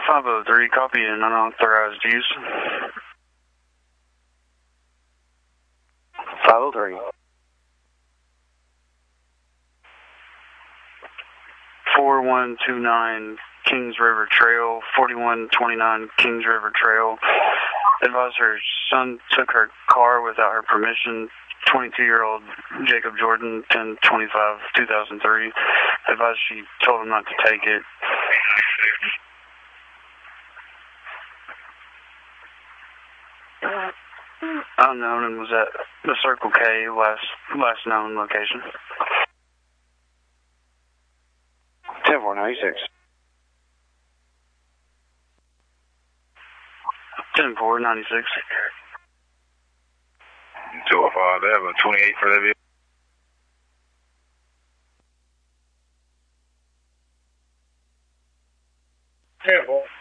503, copy an unauthorized use. 503. 4129 Kings River Trail, 4129 Kings River Trail. Advised her son took her car without her permission. 22-year-old Jacob Jordan, 10/25/2003. Advised she told him not to take it. Unknown and was at the Circle K, last known location. 10-4-96. 10-4-96. 205, they have a 28 for that vehicle. 10-4.